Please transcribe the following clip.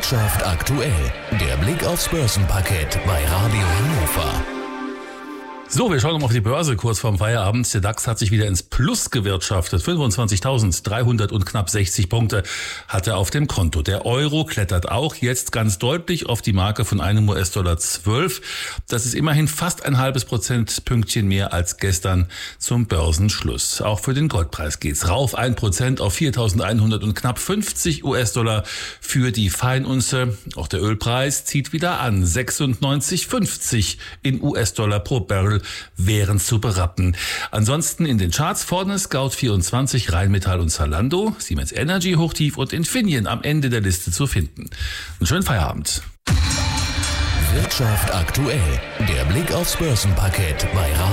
Wirtschaft aktuell, der Blick aufs Börsenparkett bei Radio Hannover. So, wir schauen mal auf die Börse kurz vorm Feierabend. Der DAX hat sich wieder ins Plus gewirtschaftet. 25.300 und knapp 60 Punkte hat er auf dem Konto. Der Euro klettert auch jetzt ganz deutlich auf die Marke von einem US-Dollar 12. Das ist immerhin fast ein halbes Prozentpünktchen mehr als gestern zum Börsenschluss. Auch für den Goldpreis geht's rauf. 1% auf 4.100 und knapp 50 US-Dollar für die Feinunze. Auch der Ölpreis zieht wieder an. 96,50 in US-Dollar pro Barrel wären zu berappen. Ansonsten in den Charts vorne Scout24, Rheinmetall und Zalando, Siemens Energy hochtief und Infineon am Ende der Liste zu finden. Einen schönen Feierabend. Wirtschaft aktuell, der Blick aufs Börsenparkett bei Radio